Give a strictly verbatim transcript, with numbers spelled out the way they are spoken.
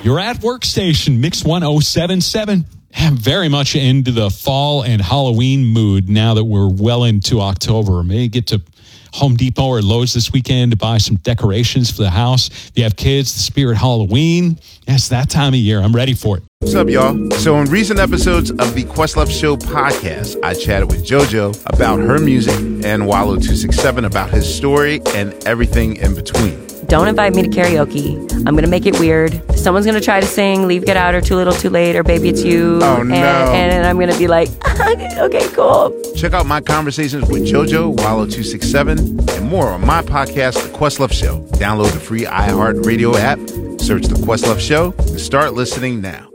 You're at Workstation, Mix one oh seven point seven. I'm very much into the fall and Halloween mood now that we're well into October. Maybe get to Home Depot or Lowe's this weekend to buy some decorations for the house. If you have kids, the spirit Halloween. It's that time of year. I'm ready for it. What's up, y'all? So in recent episodes of the Questlove Show podcast, I chatted with JoJo about her music and Wallow two six seven about his story and everything in between. Don't invite me to karaoke. I'm going to make it weird. Someone's going to try to sing Leave, Get Out, or Too Little, Too Late, or Baby It's You. Oh, and, no. And I'm going to be like, okay, cool. Check out my conversations with JoJo, Wallow two six seven, and more on my podcast, The Questlove Show. Download the free iHeartRadio app, search The Questlove Show, and start listening now.